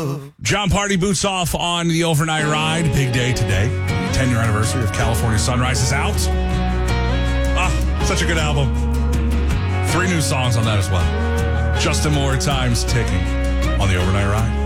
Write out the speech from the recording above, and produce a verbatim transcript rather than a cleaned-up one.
John Party boots off on the overnight ride. Big day today. ten-year anniversary of California Sunrise is out. Ah, such a good album. Three new songs on that as well. Justin Moore, Time's Ticking on the overnight ride.